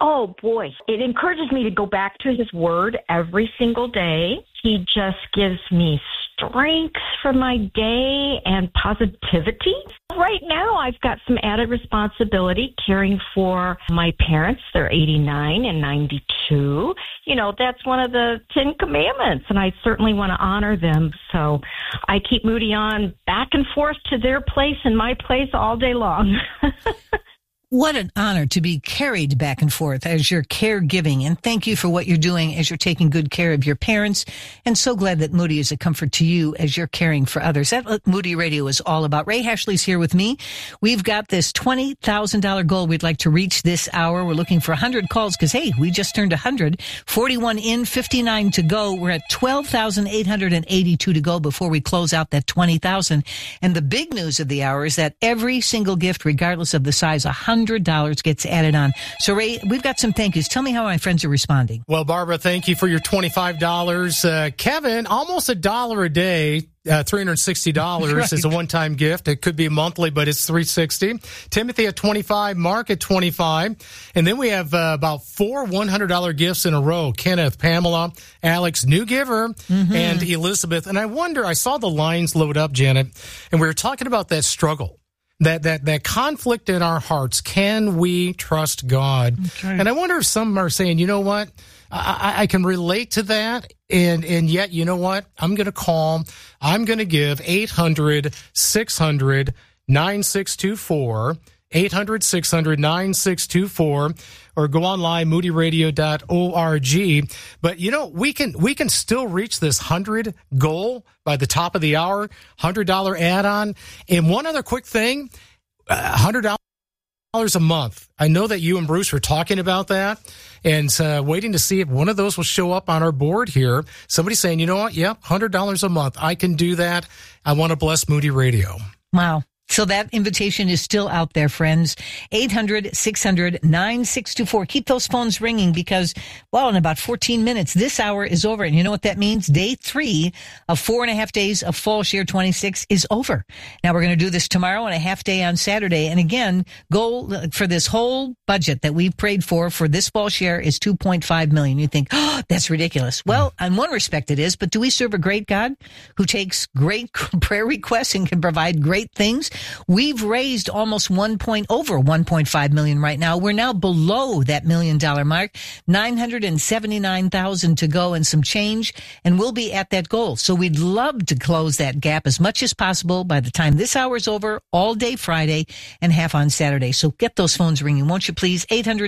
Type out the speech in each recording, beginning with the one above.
Oh, boy. It encourages me to go back to his word every single day. He just gives me strength for my day and positivity. Right now, I've got some added responsibility caring for my parents. They're 89 and 92. You know, that's one of the 10 commandments, and I certainly want to honor them. So I keep Moody on back and forth to their place and my place all day long. What an honor to be carried back and forth as you're caregiving. And thank you for what you're doing as you're taking good care of your parents. And so glad that Moody is a comfort to you as you're caring for others. That's what Moody Radio is all about. Ray Hashley's here with me. We've got this $20,000 goal we'd like to reach this hour. We're looking for 100 calls because, hey, we just turned 100. 41 in, 59 to go. We're at 12,882 to go before we close out that 20,000. And the big news of the hour is that every single gift, regardless of the size, $100 gets added on. So, Ray, we've got some thank yous. Tell me how my friends are responding. Well, Barbara, thank you for your $25. Kevin, almost $1 a day. $360 right. Is a one-time gift. It could be monthly, but it's $360. Timothy at $25, Mark at $25, and then we have about 4 $100 gifts in a row. Kenneth, Pamela, Alex, new giver, and Elizabeth. And I wonder, I saw the lines load up, Janet, and we were talking about that struggle. That conflict in our hearts. Can we trust God? Okay. And I wonder if some are saying, you know what? I can relate to that. And yet, you know what? I'm going to call. I'm going to give 800-600-9624. 800-600-9624, or go online, moodyradio.org. But, you know, we can still reach this 100 goal by the top of the hour, $100 add-on. And one other quick thing, $100 a month. I know that you and Bruce were talking about that, and waiting to see if one of those will show up on our board here. Somebody saying, you know what? Yep, $100 a month. I can do that. I want to bless Moody Radio. Wow. So that invitation is still out there, friends. 800-600-9624. Keep those phones ringing because, well, in about 14 minutes, this hour is over. And you know what that means? Day 3 of 4.5 days of Fall Share 26 is over. Now we're going to do this tomorrow and a half day on Saturday. And again, goal for this whole budget that we've prayed for this Fall Share is $2.5 million. You think, oh, that's ridiculous. Well, in one respect it is, but do we serve a great God who takes great prayer requests and can provide great things? We've raised almost over $1.5 million right now. We're now below that $1 million mark, $979,000 to go and some change, and we'll be at that goal. So we'd love to close that gap as much as possible by the time this hour's over, all day Friday and half on Saturday. So get those phones ringing, won't you please?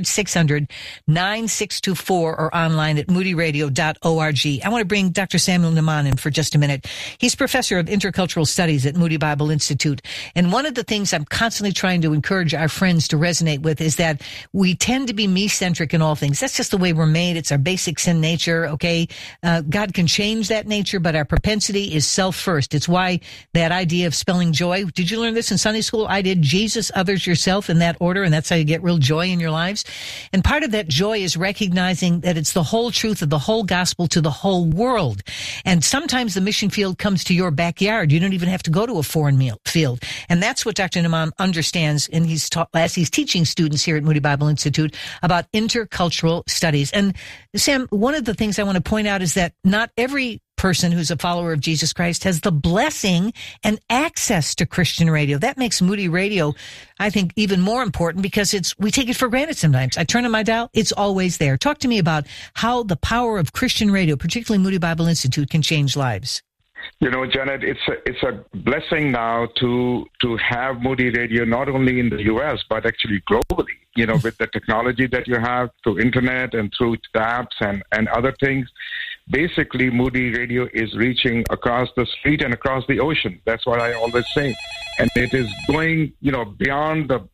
800-600-9624 or online at moodyradio.org. I want to bring Dr. Samuel Naiman in for just a minute. He's professor of intercultural studies at Moody Bible Institute. And one of the things I'm constantly trying to encourage our friends to resonate with is that we tend to be me-centric in all things. That's just the way we're made. It's our basic sin nature, okay? God can change that nature, but our propensity is self-first. It's why that idea of spelling joy, did you learn this in Sunday school? I did. Jesus, others, yourself, in that order, and that's how you get real joy in your lives. And part of that joy is recognizing that it's the whole truth of the whole gospel to the whole world. And sometimes the mission field comes to your backyard. You don't even have to go to a foreign field. And that's what Dr. Naiman understands, and he's teaching students here at Moody Bible Institute about intercultural studies. And Sam, one of the things I want to point out is that not every person who's a follower of Jesus Christ has the blessing and access to Christian radio. That makes Moody Radio, I think, even more important because we take it for granted sometimes. I turn on my dial, it's always there. Talk to me about how the power of Christian radio, particularly Moody Bible Institute, can change lives. You know, Janet, it's a blessing now to have Moody Radio not only in the U.S., but actually globally, you know, with the technology that you have through internet and through apps and other things. Basically, Moody Radio is reaching across the street and across the ocean. That's what I always say. And it is going, you know, beyond the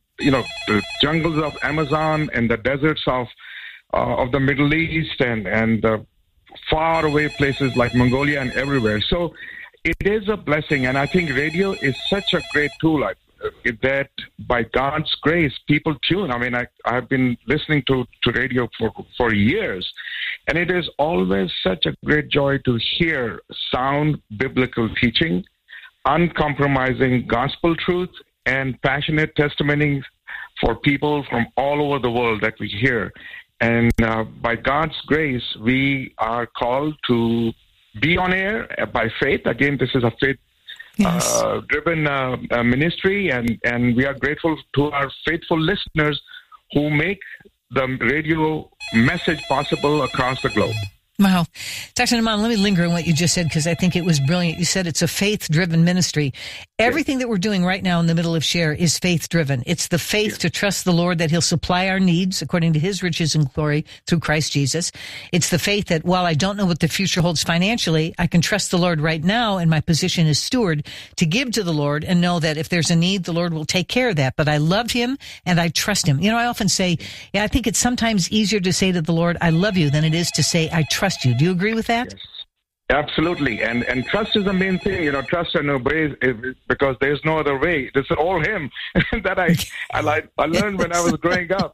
jungles of Amazon and the deserts of the Middle East and far away places like Mongolia and everywhere. So it is a blessing, and I think radio is such a great tool that by God's grace, people tune. I mean, I have been listening to radio for years, and it is always such a great joy to hear sound biblical teaching, uncompromising gospel truth, and passionate testimonies for people from all over the world that we hear. And by God's grace, we are called to be on air by faith. Again, this is a faith-driven ministry, and we are grateful to our faithful listeners who make the radio message possible across the globe. Wow. Dr. Naman, let me linger on what you just said because I think it was brilliant. You said it's a faith-driven ministry. Everything that we're doing right now in the middle of Share is faith-driven. It's the faith to trust the Lord that He'll supply our needs according to His riches and glory through Christ Jesus. It's the faith that while I don't know what the future holds financially, I can trust the Lord right now in my position as steward to give to the Lord and know that if there's a need, the Lord will take care of that. But I love Him and I trust Him. You know, I often say, I think it's sometimes easier to say to the Lord, I love you, than it is to say, I trust you. Do you agree with that? Yes. Absolutely. And trust is the main thing, trust and obey, because there's no other way. This is all Him that I learned when I was growing up,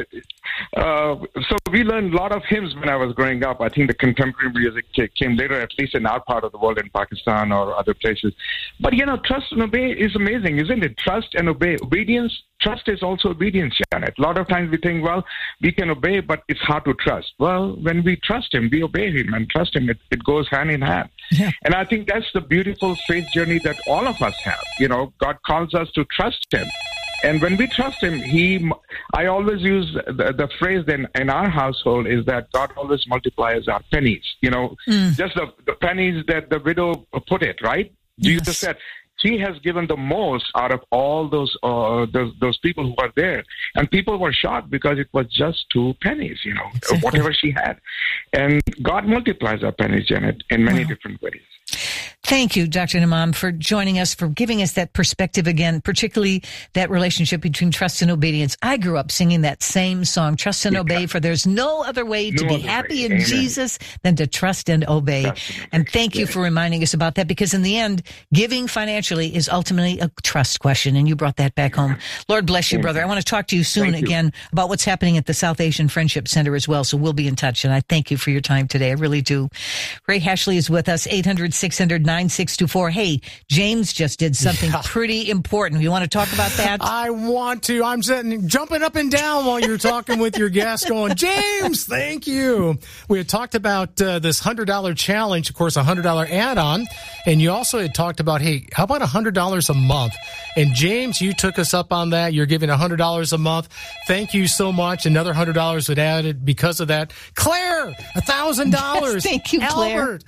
So we learned a lot of hymns when I was growing up. I think the contemporary music came later, at least in our part of the world, in Pakistan or other places. But, trust and obey is amazing, isn't it? Trust and obey. Obedience. Trust is also obedience, Janet. A lot of times we think, well, we can obey, but it's hard to trust. Well, when we trust Him, we obey Him, and trust Him, it goes hand in hand. Yeah. And I think that's the beautiful faith journey that all of us have. God calls us to trust Him. And when we trust Him, I always use the phrase in our household is that God always multiplies our pennies. Just the pennies that the widow put it, right? Yes. Jesus said, she has given the most out of all those people who were there. And people were shocked because it was just 2 pennies, exactly. Whatever she had. And God multiplies our pennies, Janet, in many different ways. Thank you, Dr. Naman, for joining us, for giving us that perspective again, particularly that relationship between trust and obedience. I grew up singing that same song, Trust and Obey, for there's no other way to be happy in Jesus than to trust and obey. And thank you for reminding us about that, because in the end, giving financially is ultimately a trust question, and you brought that back home. Lord bless you, brother. I want to talk to you soon again about what's happening at the South Asian Friendship Center as well, so we'll be in touch, and I thank you for your time today. I really do. Ray Hashley is with us, 800-600-9624. Hey, James just did something pretty important. You want to talk about that? I want to. I'm jumping up and down while you're talking with your guest going, James, thank you. We had talked about this $100 challenge, of course, a $100 add-on. And you also had talked about, hey, how about $100 a month? And James, you took us up on that. You're giving $100 a month. Thank you so much. Another $100 was added because of that. Claire, $1,000. Yes, thank you, Claire. Albert,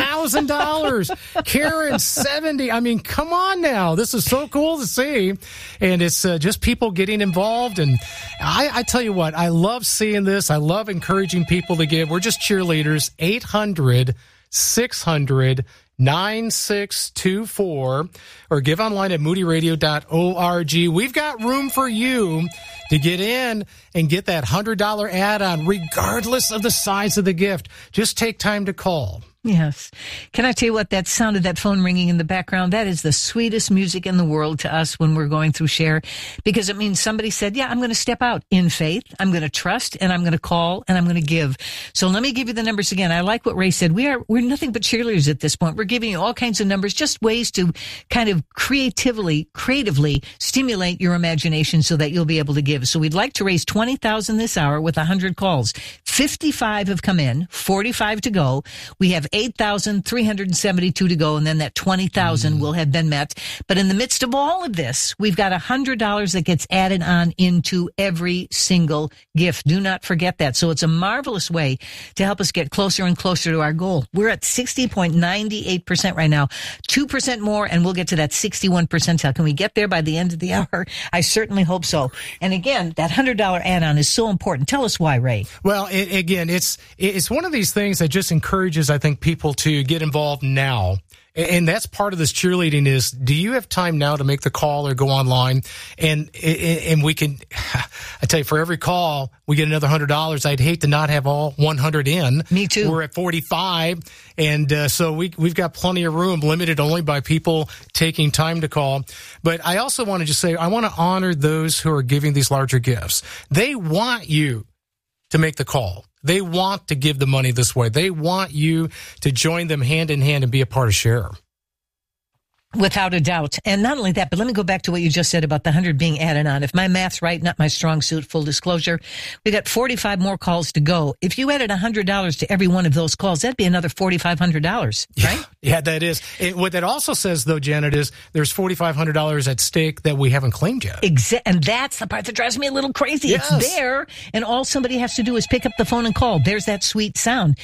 $1,000. Karen, 70. I mean, come on now. This is so cool to see. And it's just people getting involved. And I tell you what, I love seeing this. I love encouraging people to give. We're just cheerleaders. 800-600-9624 or give online at moodyradio.org. We've got room for you to get in and get that $100 add-on regardless of the size of the gift. Just take time to call. Yes. Can I tell you what, that sound of that phone ringing in the background, that is the sweetest music in the world to us when we're going through Share, because it means somebody said, yeah, I'm going to step out in faith. I'm going to trust, and I'm going to call, and I'm going to give. So let me give you the numbers again. I like what Ray said. We're nothing but cheerleaders at this point. We're giving you all kinds of numbers, just ways to kind of creatively stimulate your imagination so that you'll be able to give. So we'd like to raise $20,000 this hour with 100 calls. 55 have come in, 45 to go. We have 8,372 to go, and then that 20,000 will have been met. But in the midst of all of this, we've got $100 that gets added on into every single gift. Do not forget that. So it's a marvelous way to help us get closer and closer to our goal. We're at 60.98% right now. 2% more, and we'll get to that 61 percentile. Can we get there by the end of the hour? I certainly hope so. And again, that $100 add-on is so important. Tell us why, Ray. Well, it's one of these things that just encourages, I think, people to get involved now. And that's part of this cheerleading is, do you have time now to make the call or go online? And we can, I tell you, for every call, we get another $100. I'd hate to not have all 100 in. Me too. We're at 45. And so we've got plenty of room, limited only by people taking time to call. But I also want to just say, I want to honor those who are giving these larger gifts. They want you to make the call. They want to give the money this way. They want you to join them hand in hand and be a part of Share. Without a doubt. And not only that, but let me go back to what you just said about the 100 being added on. If my math's right, not my strong suit, full disclosure, we got 45 more calls to go. If you added $100 to every one of those calls, that'd be another $4,500, right? Yeah, that is. What that also says, though, Janet, is there's $4,500 at stake that we haven't claimed yet. And that's the part that drives me a little crazy. Yes. It's there, and all somebody has to do is pick up the phone and call. There's that sweet sound.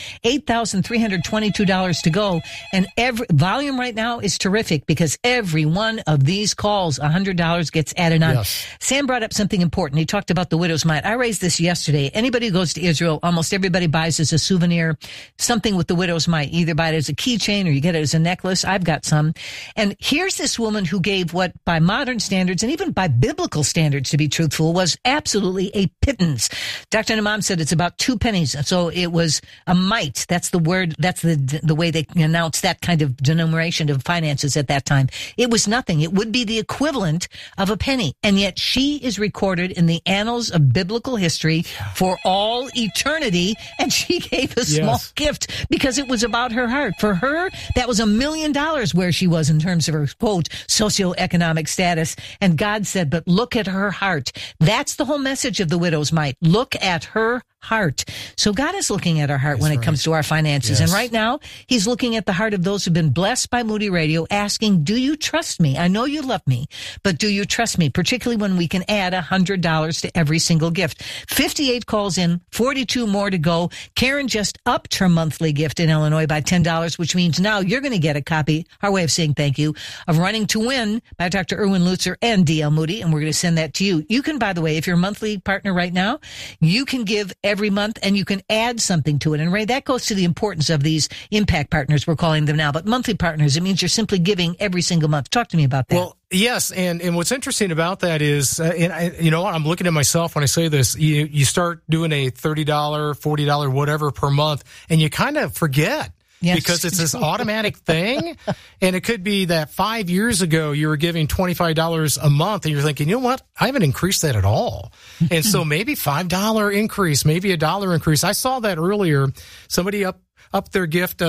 $8,322 to go. And every volume right now is terrific because every one of these calls, $100 gets added on. Yes. Sam brought up something important. He talked about the widow's mite. I raised this yesterday. Anybody who goes to Israel, almost everybody buys as a souvenir something with the widow's mite. Either buy it as a keychain or you get it as a necklace. I've got some. And here's this woman who gave what, by modern standards and even by biblical standards, to be truthful, was absolutely a pittance. Dr. Naman said it's about 2 pennies. So it was a mite. That's the word. That's the way they announced that kind of denomination of finances at that time. It was nothing. It would be the equivalent of a penny. And yet she is recorded in the annals of biblical history for all eternity. And she gave a small gift because it was about her heart. For her, that was $1 million where she was in terms of her, quote, socioeconomic status. And God said, but look at her heart. That's the whole message of the widow's mite. Look at her heart. So God is looking at our heart when it comes to our finances. And right now, he's looking at the heart of those who've been blessed by Moody Radio, asking, do you trust me? I know you love me, but do you trust me? Particularly when we can add $100 to every single gift. 58 calls in, 42 more to go. Karen just upped her monthly gift in Illinois by $10, which means now you're going to get a copy, our way of saying thank you, of Running to Win by Dr. Erwin Lutzer and D.L. Moody, and we're going to send that to you. You can, by the way, if you're a monthly partner right now, you can give every month and you can add something to it. And Ray, that goes to the importance of these impact partners, we're calling them now, but monthly partners, it means you're simply giving every single month. Talk to me about that. Well, yes, and what's interesting about that is, you know what, I'm looking at myself when I say this, you start doing a $30, $40, whatever per month, and you kind of forget. Yes. Because it's this automatic thing. And it could be that 5 years ago you were giving $25 a month and you're thinking, you know what? I haven't increased that at all. And so maybe $5 increase, maybe $1 increase. I saw that earlier. Somebody up their gift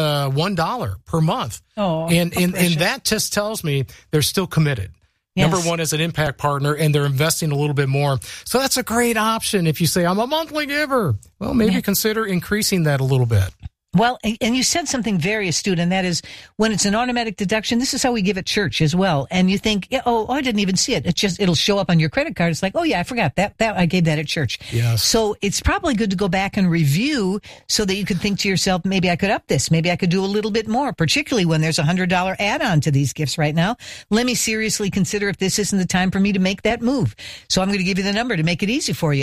$1 per month. Oh, and that just tells me they're still committed. Yes. Number one, as an impact partner, and they're investing a little bit more. So that's a great option. If you say, I'm a monthly giver, well, maybe consider increasing that a little bit. Well, and you said something very astute, and that is when it's an automatic deduction, this is how we give at church as well. And you think, I didn't even see it. It'll show up on your credit card. It's like, oh yeah, I forgot that I gave that at church. Yes. So it's probably good to go back and review so that you could think to yourself, maybe I could up this. Maybe I could do a little bit more, particularly when there's $100 add-on to these gifts right now. Let me seriously consider if this isn't the time for me to make that move. So I'm going to give you the number to make it easy for you.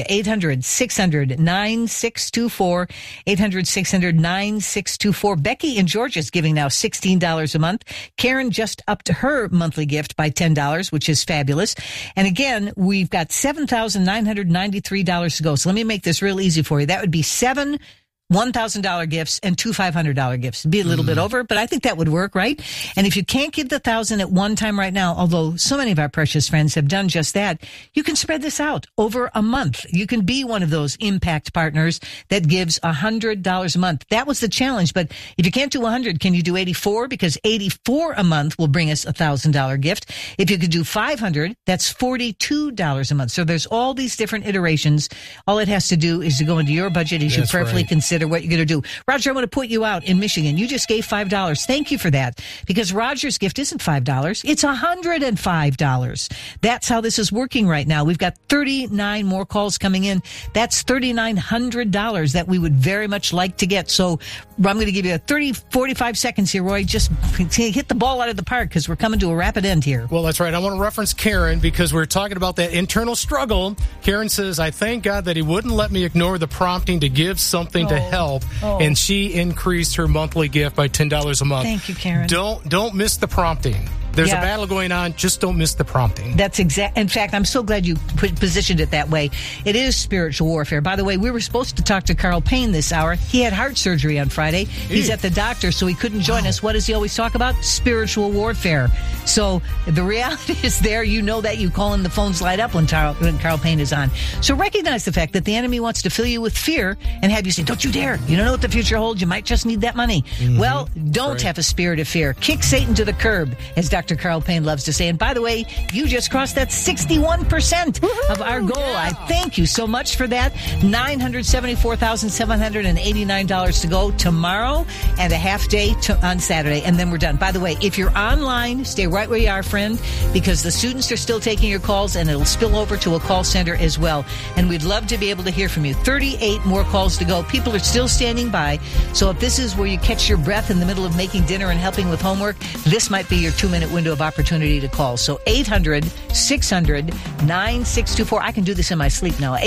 800-600-9624. 800-600-9624. Becky in Georgia is giving now $16 a month. Karen just upped her monthly gift by $10, which is fabulous. And again, we've got $7,993 to go. So let me make this real easy for you. That would be 7 $1,000 gifts and 2 $500 gifts. It'd be a little bit over, but I think that would work, right? And if you can't give the 1,000 at one time right now, although so many of our precious friends have done just that, you can spread this out over a month. You can be one of those impact partners that gives $100 a month. That was the challenge, but if you can't do 100, can you do 84? Because 84 a month will bring us a $1,000 gift. If you could do 500, that's $42 a month. So there's all these different iterations. All it has to do is to go into your budget as you prayerfully consider what you're going to do. Roger, I want to put you out in Michigan. You just gave $5. Thank you for that. Because Roger's gift isn't $5. It's $105. That's how this is working right now. We've got 39 more calls coming in. That's $3,900 that we would very much like to get. So I'm going to give you 45 seconds here, Roy. Just hit the ball out of the park because we're coming to a rapid end here. Well, that's right. I want to reference Karen because we're talking about that internal struggle. Karen says, I thank God that he wouldn't let me ignore the prompting to give something to help, and she increased her monthly gift by $10 a month. Thank you, Karen. Don't miss the prompting. There's a battle going on. Just don't miss the prompting. That's exact. In fact, I'm so glad you positioned it that way. It is spiritual warfare. By the way, we were supposed to talk to Carl Payne this hour. He had heart surgery on Friday. He's at the doctor, so he couldn't join us. What does he always talk about? Spiritual warfare. So the reality is there. You know that. You call in, the phones light up when Carl Payne is on. So recognize the fact that the enemy wants to fill you with fear and have you say, don't you dare. You don't know what the future holds. You might just need that money. Mm-hmm. Well, don't have a spirit of fear. Kick Satan to the curb, as Dr. Dr. Carl Payne loves to say. And by the way, you just crossed that 61% of our goal. Yeah. I thank you so much for that. $974,789 to go tomorrow and a half day on Saturday. And then we're done. By the way, if you're online, stay right where you are, friend, because the students are still taking your calls and it'll spill over to a call center as well. And we'd love to be able to hear from you. 38 more calls to go. People are still standing by. So if this is where you catch your breath in the middle of making dinner and helping with homework, this might be your 2-minute window of opportunity to call. So 800-600-9624. I can do this in my sleep now.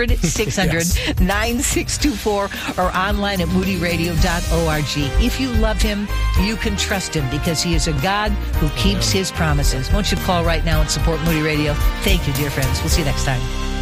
800-600-9624 or online at moodyradio.org. If you love him, you can trust him because he is a God who keeps his promises. Won't you call right now and support Moody Radio? Thank you, dear friends. We'll see you next time.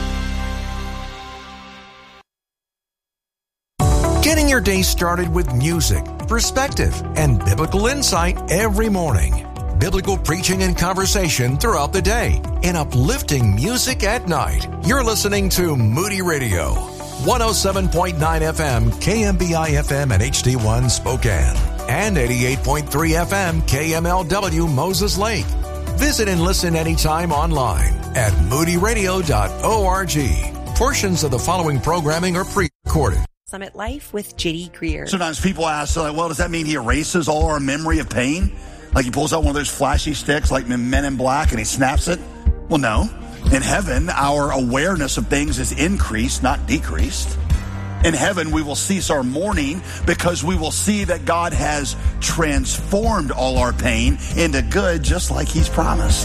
Getting your day started with music, perspective, and biblical insight every morning. Biblical preaching and conversation throughout the day, and uplifting music at night. You're listening to Moody Radio, 107.9 FM, KMBI FM and HD1 Spokane, and 88.3 FM, KMLW Moses Lake. Visit and listen anytime online at moodyradio.org. Portions of the following programming are pre-recorded. Summit Life with J.D. Greer. Sometimes people ask, well, does that mean he erases all our memory of pain? Like he pulls out one of those flashy sticks like Men in Black and he snaps it? Well, no. In heaven, our awareness of things is increased, not decreased. In heaven, we will cease our mourning because we will see that God has transformed all our pain into good, just like he's promised.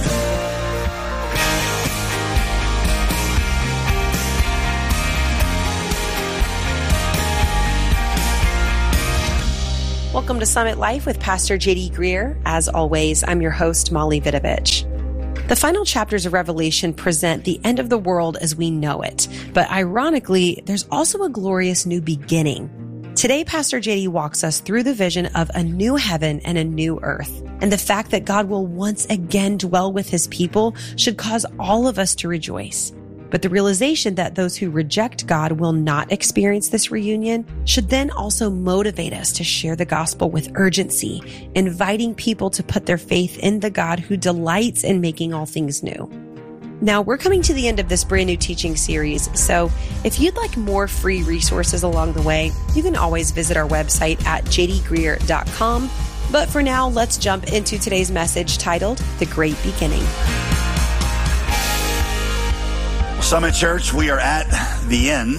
Welcome to Summit Life with Pastor J.D. Greer. As always, I'm your host, Molly Vidovich. The final chapters of Revelation present the end of the world as we know it. But ironically, there's also a glorious new beginning. Today, Pastor J.D. walks us through the vision of a new heaven and a new earth. And the fact that God will once again dwell with his people should cause all of us to rejoice. But the realization that those who reject God will not experience this reunion should then also motivate us to share the gospel with urgency, inviting people to put their faith in the God who delights in making all things new. Now, we're coming to the end of this brand new teaching series, so if you'd like more free resources along the way, you can always visit our website at jdgreer.com. But for now, let's jump into today's message titled, The Great Beginning. Summit Church, we are at the end,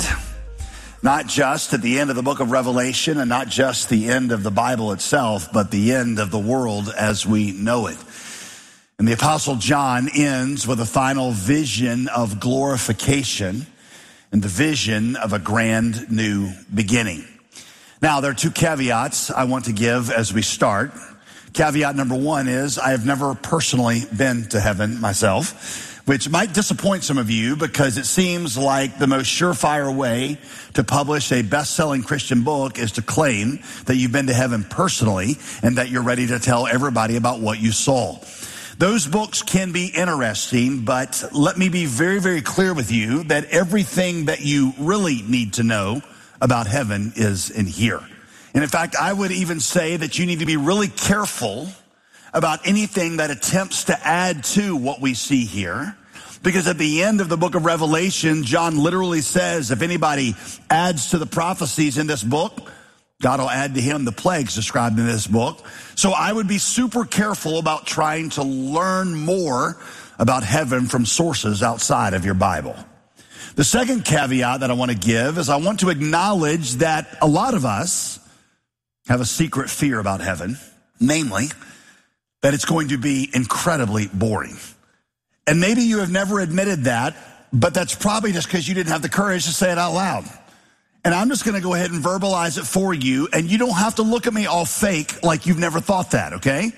not just at the end of the book of Revelation and not just the end of the Bible itself, but the end of the world as we know it. And the Apostle John ends with a final vision of glorification and the vision of a grand new beginning. Now, there are two caveats I want to give as we start. Caveat number one is I have never personally been to heaven myself, which might disappoint some of you because it seems like the most surefire way to publish a best-selling Christian book is to claim that you've been to heaven personally and that you're ready to tell everybody about what you saw. Those books can be interesting, but let me be very, very clear with you that everything that you really need to know about heaven is in here. And in fact, I would even say that you need to be really careful about anything that attempts to add to what we see here. Because at the end of the book of Revelation, John literally says, if anybody adds to the prophecies in this book, God will add to him the plagues described in this book. So I would be super careful about trying to learn more about heaven from sources outside of your Bible. The second caveat that I want to give is I want to acknowledge that a lot of us have a secret fear about heaven, namely, that it's going to be incredibly boring. And maybe you have never admitted that, but that's probably just because you didn't have the courage to say it out loud. And I'm just going to go ahead and verbalize it for you, and you don't have to look at me all fake like you've never thought that, okay?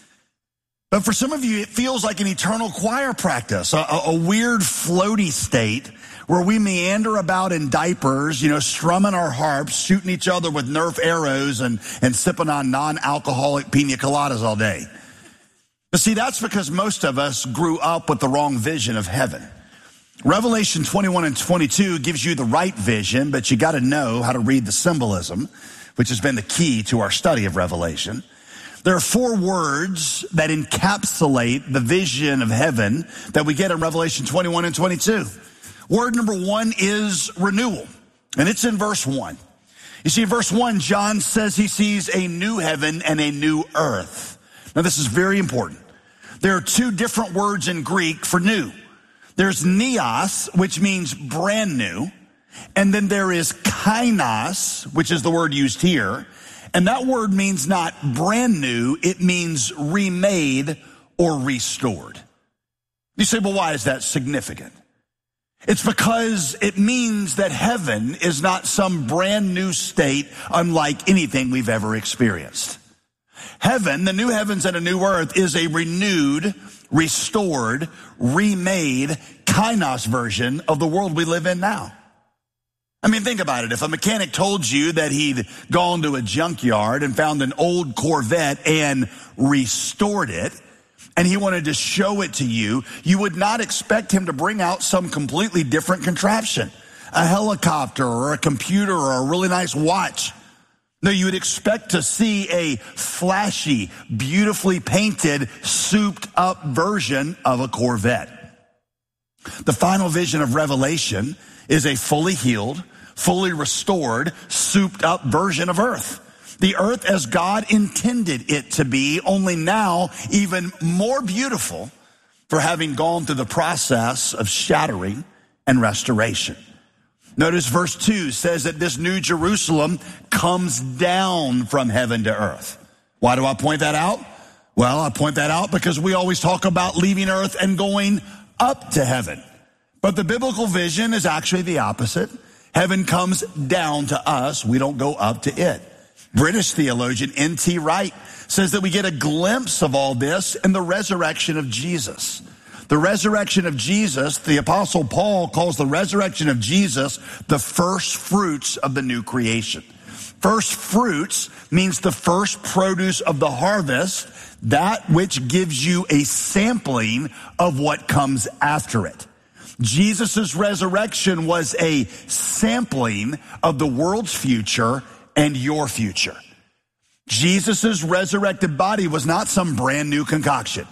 But for some of you, it feels like an eternal choir practice, a weird floaty state where we meander about in diapers, strumming our harps, shooting each other with Nerf arrows and sipping on non-alcoholic pina coladas all day. But see, that's because most of us grew up with the wrong vision of heaven. Revelation 21 and 22 gives you the right vision, but you got to know how to read the symbolism, which has been the key to our study of Revelation. There are 4 words that encapsulate the vision of heaven that we get in Revelation 21 and 22. Word number 1 is renewal, and it's in verse 1. You see, in verse 1, John says he sees a new heaven and a new earth. Now, this is very important. There are 2 different words in Greek for new. There's neos, which means brand new, and then there is kainos, which is the word used here. And that word means not brand new, it means remade or restored. You say, well, why is that significant? It's because it means that heaven is not some brand new state unlike anything we've ever experienced. Heaven, the new heavens and a new earth, is a renewed, restored, remade kainos version of the world we live in now. I mean, think about it. If a mechanic told you that he'd gone to a junkyard and found an old Corvette and restored it, and he wanted to show it to you, you would not expect him to bring out some completely different contraption, a helicopter or a computer or a really nice watch. No, you would expect to see a flashy, beautifully painted, souped up version of a Corvette. The final vision of Revelation is a fully healed, fully restored, souped up version of earth. The earth as God intended it to be, only now even more beautiful for having gone through the process of shattering and restoration. Notice verse 2 says that this new Jerusalem comes down from heaven to earth. Why do I point that out? Well, I point that out because we always talk about leaving earth and going up to heaven. But the biblical vision is actually the opposite. Heaven comes down to us. We don't go up to it. British theologian N.T. Wright says that we get a glimpse of all this in the resurrection of Jesus. The resurrection of Jesus, the Apostle Paul calls the resurrection of Jesus the first fruits of the new creation. First fruits means the first produce of the harvest, that which gives you a sampling of what comes after it. Jesus' resurrection was a sampling of the world's future and your future. Jesus' resurrected body was not some brand new concoction.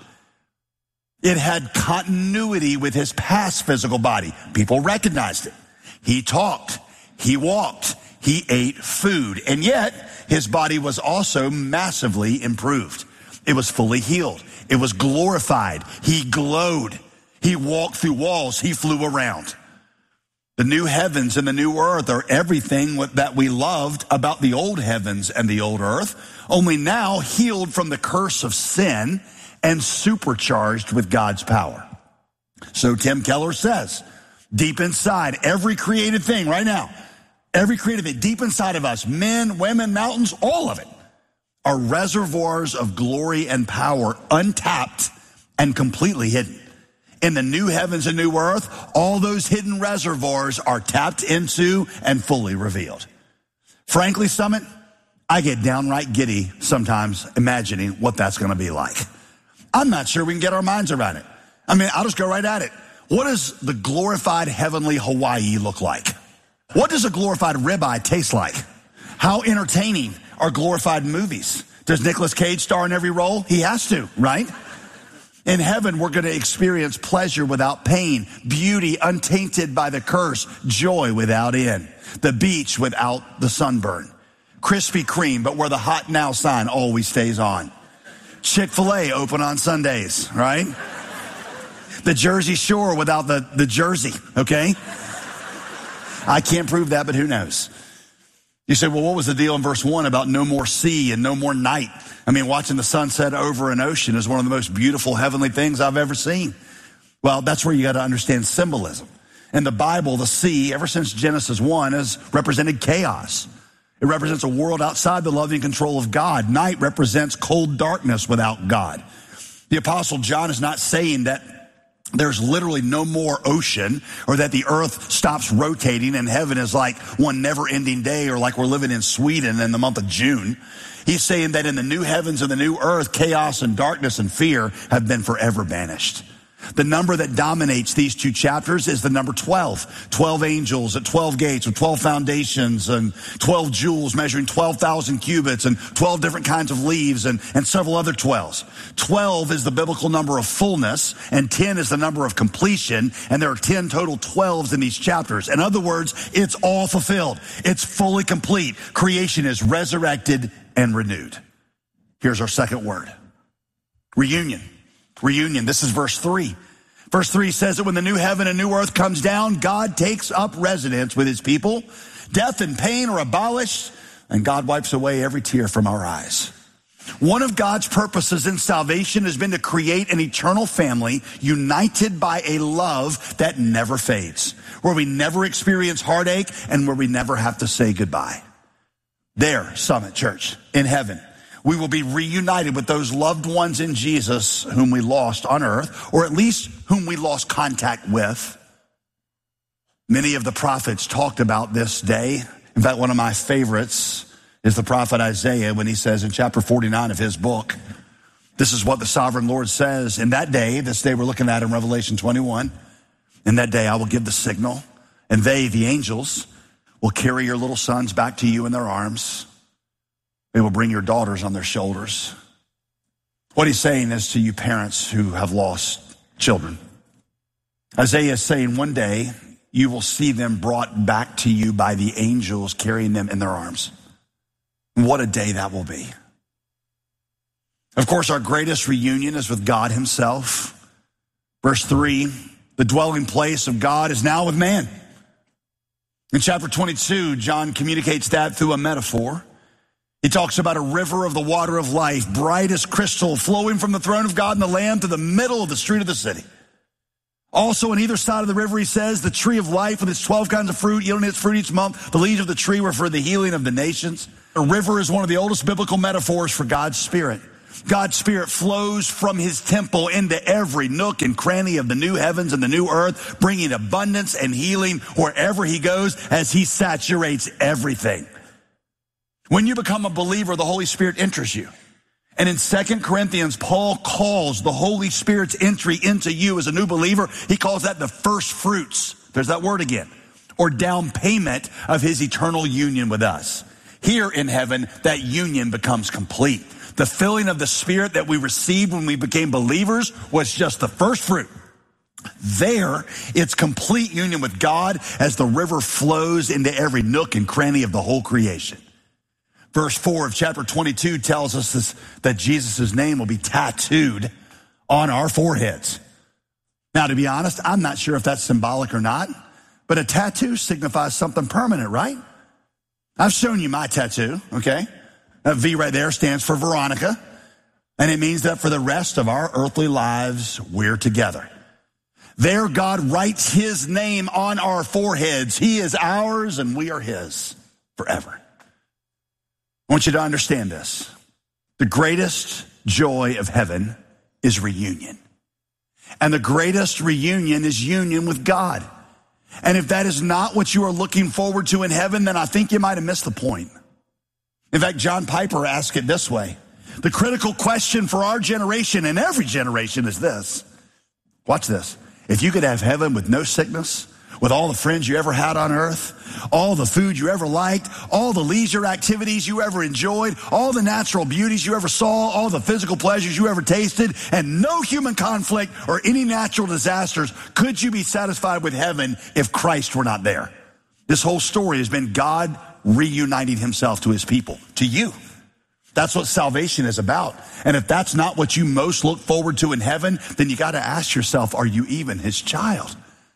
It had continuity with his past physical body. People recognized it. He talked, he walked, he ate food, and yet his body was also massively improved. It was fully healed. It was glorified. He glowed. He walked through walls. He flew around. The new heavens and the new earth are everything that we loved about the old heavens and the old earth, only now healed from the curse of sin and supercharged with God's power. So Tim Keller says, deep inside every created thing right now, every created thing deep inside of us, men, women, mountains, all of it, are reservoirs of glory and power, untapped and completely hidden. In the new heavens and new earth, all those hidden reservoirs are tapped into and fully revealed. Frankly, Summit, I get downright giddy sometimes imagining what that's going to be like. I'm not sure we can get our minds around it. I mean, I'll just go right at it. What does the glorified heavenly Hawaii look like? What does a glorified ribeye taste like? How entertaining are glorified movies? Does Nicolas Cage star in every role? He has to, right? In heaven, we're going to experience pleasure without pain, beauty untainted by the curse, joy without end, the beach without the sunburn, Krispy Kreme, but where the hot now sign always stays on, Chick-fil-A open on Sundays, right? The Jersey Shore without the jersey, okay? I can't prove that, but who knows? You say, well, what was the deal in verse 1 about no more sea and no more night? I mean, watching the sunset over an ocean is one of the most beautiful heavenly things I've ever seen. Well, that's where you got to understand symbolism. In the Bible, the sea, ever since Genesis 1, has represented chaos. It represents a world outside the loving control of God. Night represents cold darkness without God. The Apostle John is not saying that there's literally no more ocean or that the earth stops rotating and heaven is like one never-ending day or like we're living in Sweden in the month of June. He's saying that in the new heavens and the new earth, chaos and darkness and fear have been forever banished. The number that dominates these two chapters is the number 12. 12 angels at 12 gates with 12 foundations and 12 jewels measuring 12,000 cubits and 12 different kinds of leaves and several other 12s. 12 is the biblical number of fullness and 10 is the number of completion, and there are 10 total 12s in these chapters. In other words, it's all fulfilled. It's fully complete. Creation is resurrected and renewed. Here's our second word. Reunion. Reunion. This is verse 3. Verse 3 says that when the new heaven and new earth comes down, God takes up residence with his people. Death and pain are abolished, and God wipes away every tear from our eyes. One of God's purposes in salvation has been to create an eternal family united by a love that never fades, where we never experience heartache and where we never have to say goodbye. There, Summit Church, in heaven, we will be reunited with those loved ones in Jesus whom we lost on earth, or at least whom we lost contact with. Many of the prophets talked about this day. In fact, one of my favorites is the prophet Isaiah when he says in chapter 49 of his book, this is what the sovereign Lord says, in that day, this day we're looking at in Revelation 21, in that day I will give the signal, and they, the angels, will carry your little sons back to you in their arms. They will bring your daughters on their shoulders. What he's saying is to you parents who have lost children. Isaiah is saying one day you will see them brought back to you by the angels carrying them in their arms. What a day that will be. Of course, our greatest reunion is with God himself. Verse 3, the dwelling place of God is now with man. In chapter 22, John communicates that through a metaphor. He talks about a river of the water of life, bright as crystal, flowing from the throne of God and the Lamb to the middle of the street of the city. Also on either side of the river, he says, the tree of life with its 12 kinds of fruit, yielding its fruit each month. The leaves of the tree were for the healing of the nations. A river is one of the oldest biblical metaphors for God's Spirit. God's Spirit flows from his temple into every nook and cranny of the new heavens and the new earth, bringing abundance and healing wherever he goes as he saturates everything. When you become a believer, the Holy Spirit enters you. And in 2 Corinthians, Paul calls the Holy Spirit's entry into you as a new believer, he calls that the first fruits. There's that word again. Or down payment of his eternal union with us. Here in heaven, that union becomes complete. The filling of the Spirit that we received when we became believers was just the first fruit. There, it's complete union with God as the river flows into every nook and cranny of the whole creation. Verse 4 of chapter 22 tells us this, that Jesus' name will be tattooed on our foreheads. Now, to be honest, I'm not sure if that's symbolic or not, but a tattoo signifies something permanent, right? I've shown you my tattoo, okay? That V right there stands for Veronica, and it means that for the rest of our earthly lives, we're together. There, God writes his name on our foreheads. He is ours, and we are his forever. I want you to understand this. The greatest joy of heaven is reunion. And the greatest reunion is union with God. And if that is not what you are looking forward to in heaven, then I think you might have missed the point. In fact, John Piper asked it this way. The critical question for our generation and every generation is this. Watch this. If you could have heaven with no sickness, with all the friends you ever had on earth, all the food you ever liked, all the leisure activities you ever enjoyed, all the natural beauties you ever saw, all the physical pleasures you ever tasted, and no human conflict or any natural disasters, could you be satisfied with heaven if Christ were not there? This whole story has been God reuniting himself to his people, to you. That's what salvation is about. And if that's not what you most look forward to in heaven, then you got to ask yourself, are you even his child?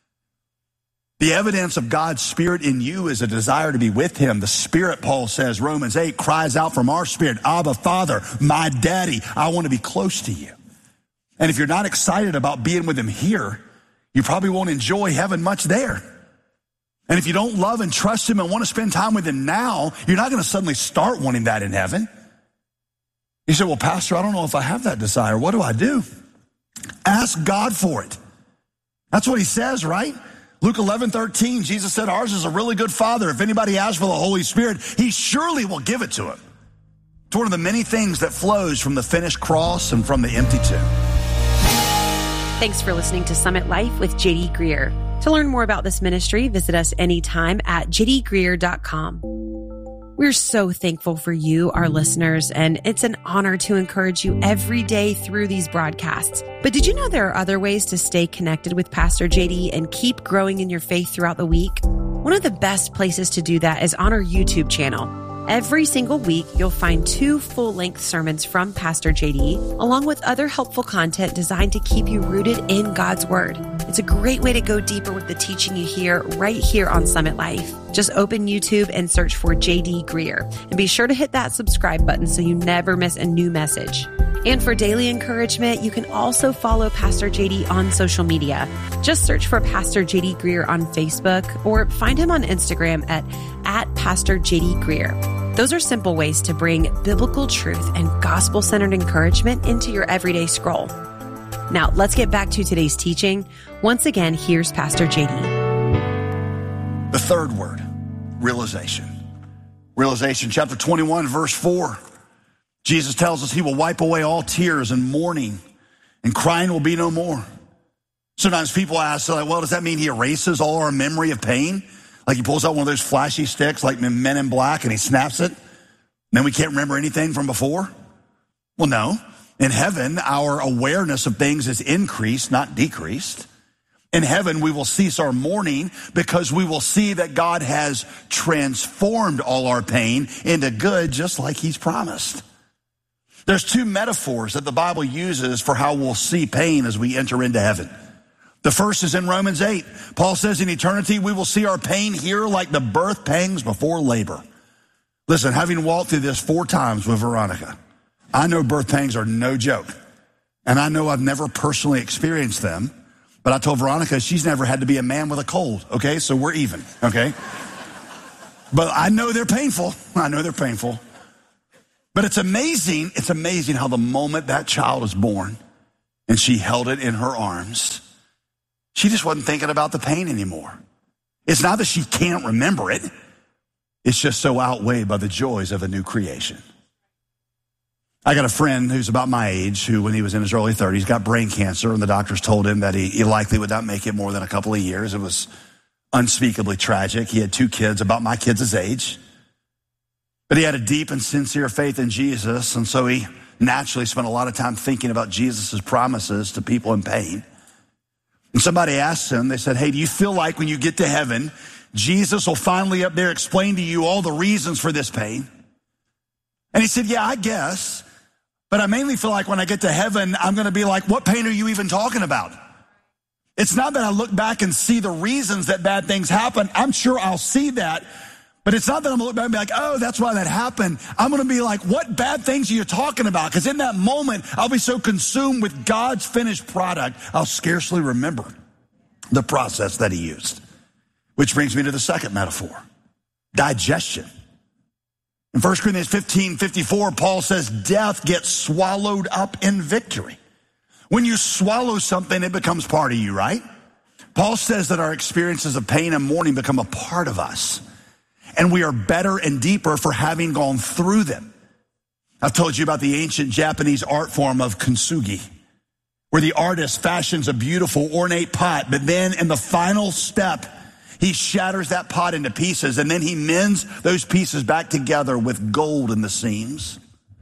The evidence of God's Spirit in you is a desire to be with him. The Spirit, Paul says, Romans 8, cries out from our spirit, Abba, Father, my daddy, I want to be close to you. And if you're not excited about being with him here, you probably won't enjoy heaven much there. And if you don't love and trust him and want to spend time with him now, you're not going to suddenly start wanting that in heaven. You say, well, Pastor, I don't know if I have that desire. What do I do? Ask God for it. That's what he says, right? Luke 11:13, Jesus said, ours is a really good Father. If anybody asks for the Holy Spirit, he surely will give it to him. It's one of the many things that flows from the finished cross and from the empty tomb. Thanks for listening to Summit Life with J.D. Greear. To learn more about this ministry, visit us anytime at jdgreear.com. We're so thankful for you, our listeners, and it's an honor to encourage you every day through these broadcasts. But did you know there are other ways to stay connected with Pastor JD and keep growing in your faith throughout the week? One of the best places to do that is on our YouTube channel. Every single week, you'll find 2 full-length sermons from Pastor JD, along with other helpful content designed to keep you rooted in God's Word. It's a great way to go deeper with the teaching you hear right here on Summit Life. Just open YouTube and search for JD Greear, and be sure to hit that subscribe button so you never miss a new message. And for daily encouragement, you can also follow Pastor JD on social media. Just search for Pastor JD Greear on Facebook, or find him on Instagram at Pastor JD Greear. Those are simple ways to bring biblical truth and gospel-centered encouragement into your everyday scroll. Now, let's get back to today's teaching. Once again, here's Pastor JD. The third word, realization. Realization, chapter 21, verse 4. Jesus tells us he will wipe away all tears and mourning, and crying will be no more. Sometimes people ask, like, well, does that mean he erases all our memory of pain? Like he pulls out one of those flashy sticks like Men in Black and he snaps it, and then we can't remember anything from before? Well, no. In heaven, our awareness of things is increased, not decreased. In heaven, we will cease our mourning because we will see that God has transformed all our pain into good, just like he's promised. There's 2 metaphors that the Bible uses for how we'll see pain as we enter into heaven. The first is in Romans 8. Paul says in eternity, we will see our pain here like the birth pangs before labor. Listen, having walked through this 4 times with Veronica, I know birth pangs are no joke. And I know I've never personally experienced them. But I told Veronica she's never had to be a man with a cold, okay? So we're even, okay? But I know they're painful. I know they're painful. But it's amazing how the moment that child is born and she held it in her arms, she just wasn't thinking about the pain anymore. It's not that she can't remember it. It's just so outweighed by the joys of a new creation. I got a friend who's about my age who, when he was in his early 30s, got brain cancer, and the doctors told him that he likely would not make it more than a couple of years. It was unspeakably tragic. He had 2 kids, about my kids' age. But he had a deep and sincere faith in Jesus, and so he naturally spent a lot of time thinking about Jesus' promises to people in pain. And somebody asked him, they said, hey, do you feel like when you get to heaven, Jesus will finally up there explain to you all the reasons for this pain? And he said, yeah, I guess. But I mainly feel like when I get to heaven, I'm going to be like, what pain are you even talking about? It's not that I look back and see the reasons that bad things happen. I'm sure I'll see that. But it's not that I'm going to look back and be like, oh, that's why that happened. I'm going to be like, what bad things are you talking about? Because in that moment, I'll be so consumed with God's finished product, I'll scarcely remember the process that he used. Which brings me to the second metaphor, digestion. In 1 Corinthians 15:54, Paul says, death gets swallowed up in victory. When you swallow something, it becomes part of you, right? Paul says that our experiences of pain and mourning become a part of us. And we are better and deeper for having gone through them. I've told you about the ancient Japanese art form of kintsugi, where the artist fashions a beautiful ornate pot, but then in the final step, he shatters that pot into pieces, and then he mends those pieces back together with gold in the seams,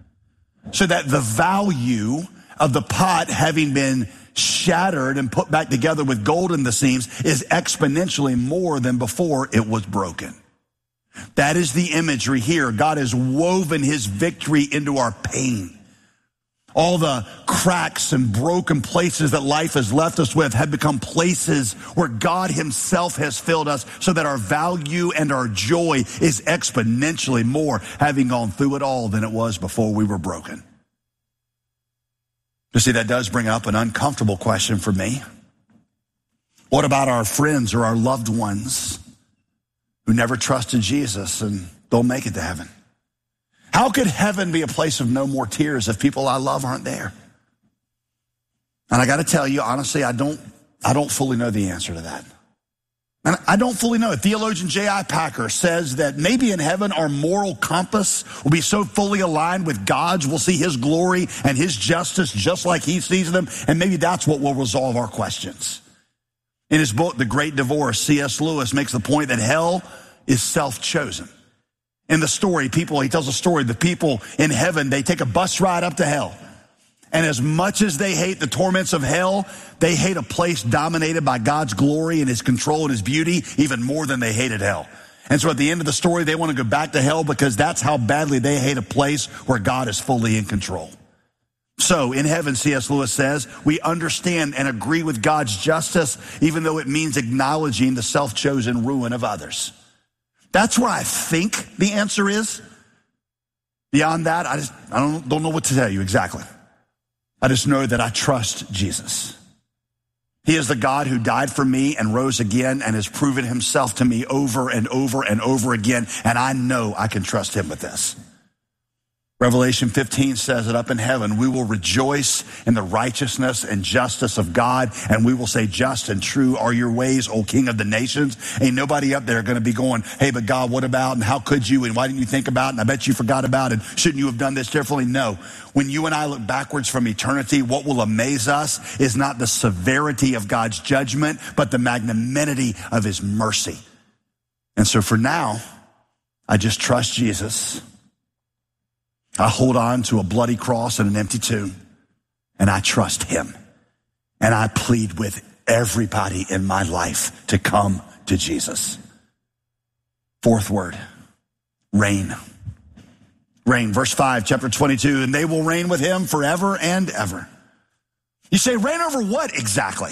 so that the value of the pot having been shattered and put back together with gold in the seams is exponentially more than before it was broken. That is the imagery here. God has woven his victory into our pain. All the cracks and broken places that life has left us with have become places where God himself has filled us so that our value and our joy is exponentially more having gone through it all than it was before we were broken. You see, that does bring up an uncomfortable question for me. What about our friends or our loved ones who never trusted Jesus and don't make it to heaven? How could heaven be a place of no more tears if people I love aren't there? And I got to tell you, honestly, I don't fully know the answer to that. And I don't fully know it. Theologian J.I. Packer says that maybe in heaven our moral compass will be so fully aligned with God's, we'll see his glory and his justice just like he sees them, and maybe that's what will resolve our questions. In his book, The Great Divorce, C.S. Lewis makes the point that hell is self-chosen. In the story, he tells a story, the people in heaven, they take a bus ride up to hell. And as much as they hate the torments of hell, they hate a place dominated by God's glory and his control and his beauty even more than they hated hell. And so at the end of the story, they want to go back to hell because that's how badly they hate a place where God is fully in control. So in heaven, C.S. Lewis says, we understand and agree with God's justice, even though it means acknowledging the self-chosen ruin of others. That's where I think the answer is. Beyond that, I don't know what to tell you exactly. I just know that I trust Jesus. He is the God who died for me and rose again and has proven himself to me over and over and over again. And I know I can trust him with this. Revelation 15 says that up in heaven, we will rejoice in the righteousness and justice of God. And we will say, just and true are your ways, O King of the nations. Ain't nobody up there going to be going, hey, but God, what about? And how could you? And why didn't you think about it? And I bet you forgot about it. Shouldn't you have done this differently? No. When you and I look backwards from eternity, what will amaze us is not the severity of God's judgment, but the magnanimity of his mercy. And so for now, I just trust Jesus. I hold on to a bloody cross and an empty tomb, and I trust him. And I plead with everybody in my life to come to Jesus. Fourth word, reign. Reign, verse 5, chapter 22, and they will reign with him forever and ever. You say, reign over what exactly?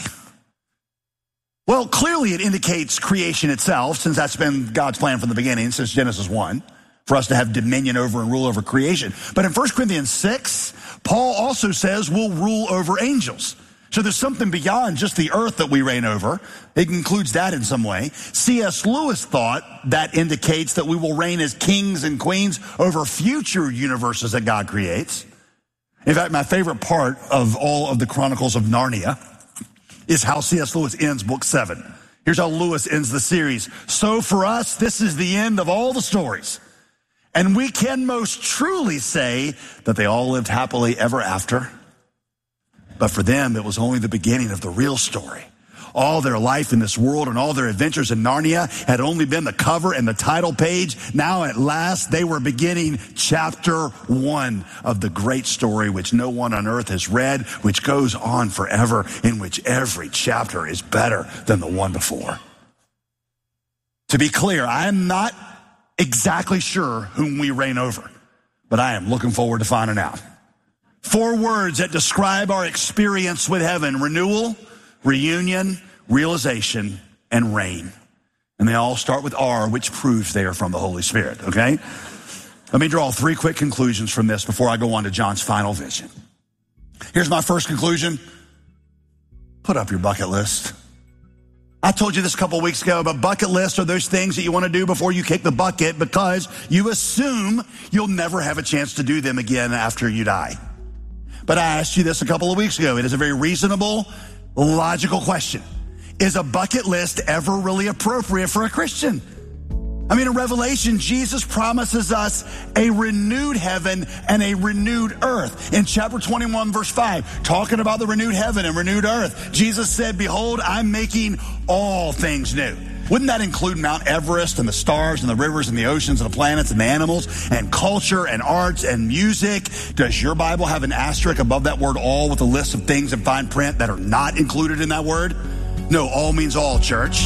Well, clearly it indicates creation itself, since that's been God's plan from the beginning, since Genesis 1. For us to have dominion over and rule over creation. But in 1 Corinthians 6, Paul also says we'll rule over angels. So there's something beyond just the earth that we reign over. It includes that in some way. C.S. Lewis thought that indicates that we will reign as kings and queens over future universes that God creates. In fact, my favorite part of all of the Chronicles of Narnia is how C.S. Lewis ends book 7. Here's how Lewis ends the series. So for us, this is the end of all the stories. And we can most truly say that they all lived happily ever after. But for them, it was only the beginning of the real story. All their life in this world and all their adventures in Narnia had only been the cover and the title page. Now at last, they were beginning chapter 1 of the great story which no one on earth has read, which goes on forever, in which every chapter is better than the one before. To be clear, I am not exactly sure whom we reign over, but I am looking forward to finding out. 4 words that describe our experience with heaven: renewal, reunion, realization, and reign. And they all start with R, which proves they are from the Holy Spirit, okay? Let me draw 3 quick conclusions from this before I go on to John's final vision. Here's my first conclusion. Put up your bucket list. I told you this a couple of weeks ago, but bucket lists are those things that you want to do before you kick the bucket because you assume you'll never have a chance to do them again after you die. But I asked you this a couple of weeks ago. It is a very reasonable, logical question. Is a bucket list ever really appropriate for a Christian? I mean, in Revelation, Jesus promises us a renewed heaven and a renewed earth. In chapter 21, verse 5, talking about the renewed heaven and renewed earth, Jesus said, behold, I'm making all things new. Wouldn't that include Mount Everest and the stars and the rivers and the oceans and the planets and the animals and culture and arts and music? Does your Bible have an asterisk above that word all with a list of things in fine print that are not included in that word? No, all means all, church.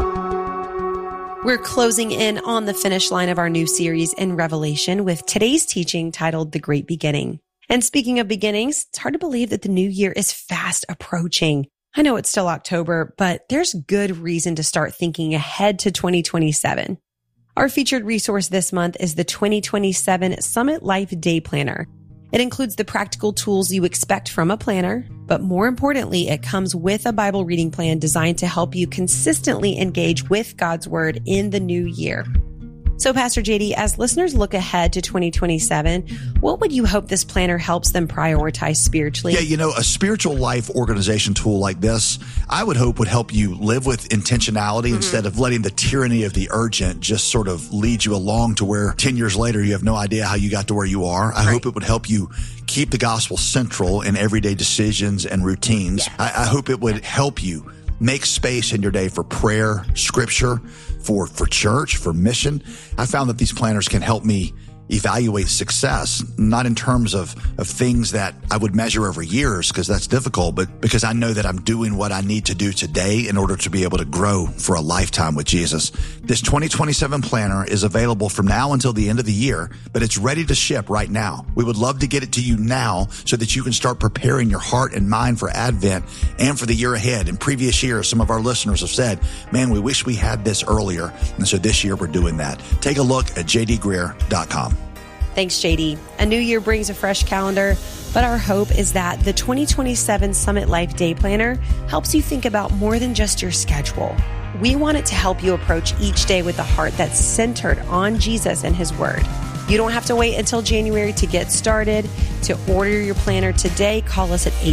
We're closing in on the finish line of our new series in Revelation with today's teaching titled The Great Beginning. And speaking of beginnings, it's hard to believe that the new year is fast approaching. I know it's still October, but there's good reason to start thinking ahead to 2027. Our featured resource this month is the 2027 Summit Life Day Planner. It includes the practical tools you expect from a planner, but more importantly, it comes with a Bible reading plan designed to help you consistently engage with God's Word in the new year. So, Pastor JD, as listeners look ahead to 2027, what would you hope this planner helps them prioritize spiritually? Yeah, a spiritual life organization tool like this, I would hope would help you live with intentionality instead of letting the tyranny of the urgent just sort of lead you along to where 10 years later you have no idea how you got to where you are. I hope it would help you keep the gospel central in everyday decisions and routines. Yes. I hope it would help you make space in your day for prayer, scripture, for church, for mission. I found that these planners can help me evaluate success, not in terms of things that I would measure over years, because that's difficult, but because I know that I'm doing what I need to do today in order to be able to grow for a lifetime with Jesus. This 2027 planner is available from now until the end of the year, but it's ready to ship right now. We would love to get it to you now so that you can start preparing your heart and mind for Advent and for the year ahead. In previous years, some of our listeners have said, man, we wish we had this earlier. And so this year we're doing that. Take a look at jdgreear.com. Thanks, JD. A new year brings a fresh calendar, but our hope is that the 2027 Summit Life Day Planner helps you think about more than just your schedule. We want it to help you approach each day with a heart that's centered on Jesus and His Word. You don't have to wait until January to get started. To order your planner today, call us at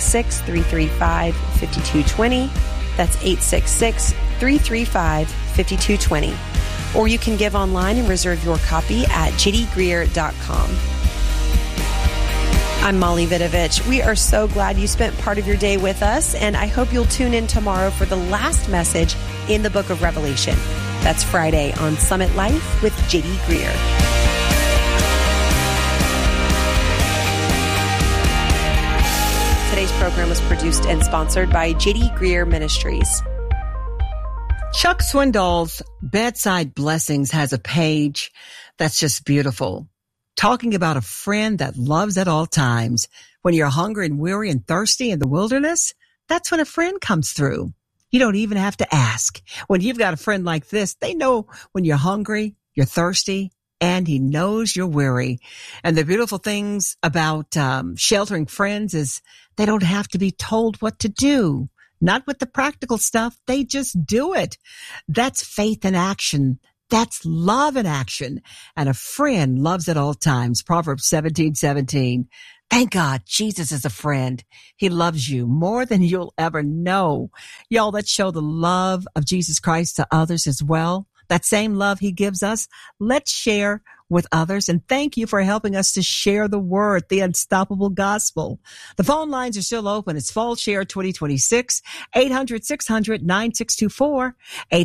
866-335-5220. That's 866-335-5220. Or you can give online and reserve your copy at jdgreear.com. I'm Molly Vidovich. We are so glad you spent part of your day with us, and I hope you'll tune in tomorrow for the last message in the book of Revelation. That's Friday on Summit Life with J.D. Greear. Today's program was produced and sponsored by J.D. Greear Ministries. Chuck Swindoll's Bedside Blessings has a page that's just beautiful, talking about a friend that loves at all times. When you're hungry and weary and thirsty in the wilderness, that's when a friend comes through. You don't even have to ask. When you've got a friend like this, they know when you're hungry, you're thirsty, and he knows you're weary. And the beautiful things about sheltering friends is they don't have to be told what to do. Not with the practical stuff. They just do it. That's faith in action. That's love in action. And a friend loves at all times. Proverbs 17:17. Thank God Jesus is a friend. He loves you more than you'll ever know. Y'all, let's show the love of Jesus Christ to others as well. That same love He gives us, let's share with others. And thank you for helping us to share the word, the unstoppable gospel. The phone lines are still open. It's Fall Share 2026, 800-600-9624,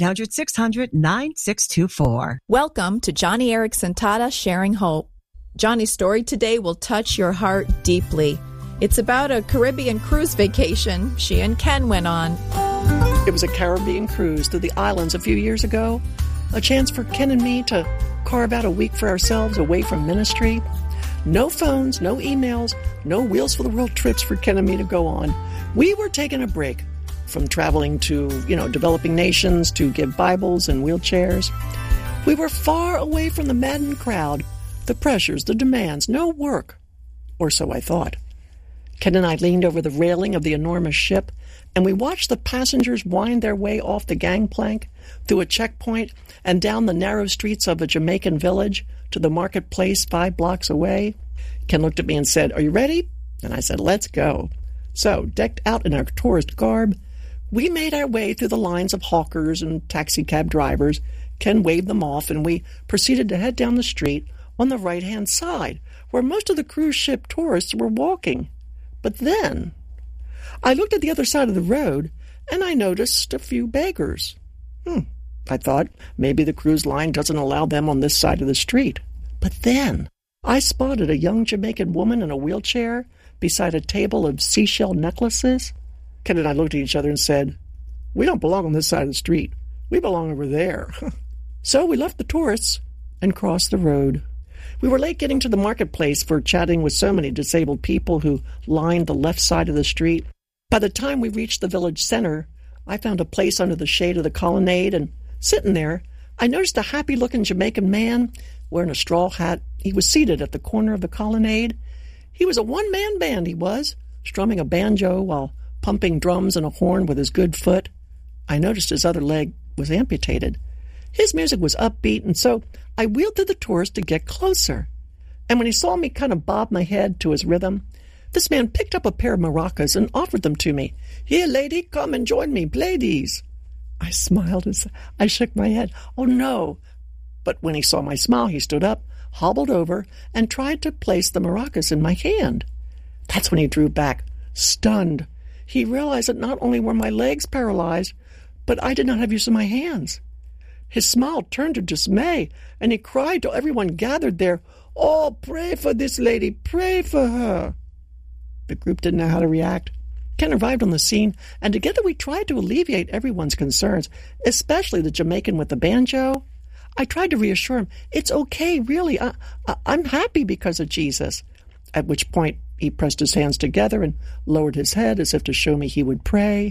800-600-9624. Welcome to Johnny Erickson Tata Sharing Hope. Johnny's story today will touch your heart deeply. It's about a Caribbean cruise vacation she and Ken went on. It was a Caribbean cruise through the islands a few years ago. A chance for Ken and me to carve out a week for ourselves away from ministry. No phones, no emails, no Wheels for the World trips for Ken and me to go on. We were taking a break from traveling to, developing nations to give Bibles and wheelchairs. We were far away from the maddened crowd, the pressures, the demands, no work. Or so I thought. Ken and I leaned over the railing of the enormous ship, and we watched the passengers wind their way off the gangplank, through a checkpoint, and down the narrow streets of a Jamaican village to the marketplace 5 blocks away. Ken looked at me and said, "Are you ready?" And I said, "Let's go." So, decked out in our tourist garb, we made our way through the lines of hawkers and taxicab drivers. Ken waved them off, and we proceeded to head down the street on the right-hand side, where most of the cruise ship tourists were walking. But then I looked at the other side of the road, and I noticed a few beggars. I thought maybe the cruise line doesn't allow them on this side of the street. But then I spotted a young Jamaican woman in a wheelchair beside a table of seashell necklaces. Ken and I looked at each other and said, "We don't belong on this side of the street. We belong over there." So we left the tourists and crossed the road. We were late getting to the marketplace for chatting with so many disabled people who lined the left side of the street. By the time we reached the village center, I found a place under the shade of the colonnade, and sitting there, I noticed a happy-looking Jamaican man wearing a straw hat. He was seated at the corner of the colonnade. He was a one-man band, he was, strumming a banjo while pumping drums and a horn with his good foot. I noticed his other leg was amputated. His music was upbeat, and so I wheeled through the tours to get closer. And when he saw me kind of bob my head to his rhythm, this man picked up a pair of maracas and offered them to me. "Here, lady, come and join me. Play these." I smiled as I shook my head. "Oh, no." But when he saw my smile, he stood up, hobbled over, and tried to place the maracas in my hand. That's when he drew back, stunned. He realized that not only were my legs paralyzed, but I did not have use of my hands. His smile turned to dismay, and he cried to everyone gathered there, "Oh, pray for this lady, pray for her." The group didn't know how to react. Ken arrived on the scene, and together we tried to alleviate everyone's concerns, especially the Jamaican with the banjo. I tried to reassure him, "It's okay, really. I'm happy because of Jesus." At which point he pressed his hands together and lowered his head as if to show me he would pray.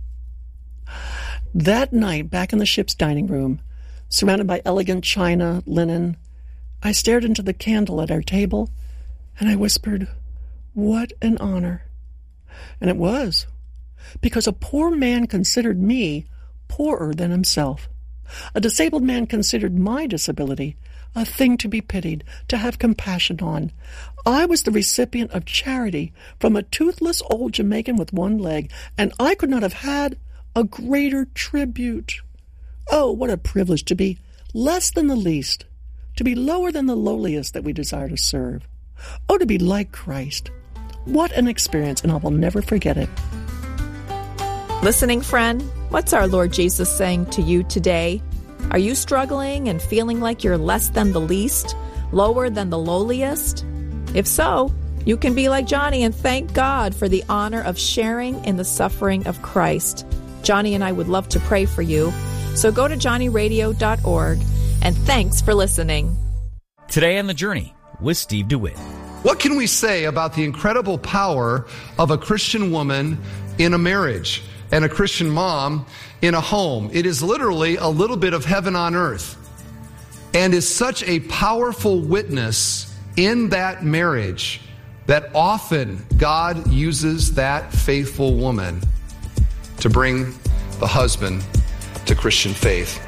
That night, back in the ship's dining room, surrounded by elegant china, linen, I stared into the candle at our table, and I whispered, "What an honor." And it was, because a poor man considered me poorer than himself. A disabled man considered my disability a thing to be pitied, to have compassion on. I was the recipient of charity from a toothless old Jamaican with one leg, and I could not have had a greater tribute. Oh, what a privilege to be less than the least, to be lower than the lowliest that we desire to serve. Oh, to be like Christ. What an experience, and I will never forget it. Listening friend, what's our Lord Jesus saying to you today? Are you struggling and feeling like you're less than the least, lower than the lowliest? If so, you can be like Johnny and thank God for the honor of sharing in the suffering of Christ. Johnny and I would love to pray for you. So go to johnnyradio.org, and thanks for listening. Today on The Journey with Steve DeWitt. What can we say about the incredible power of a Christian woman in a marriage and a Christian mom in a home? It is literally a little bit of heaven on earth, and is such a powerful witness in that marriage that often God uses that faithful woman to bring the husband to Christian faith.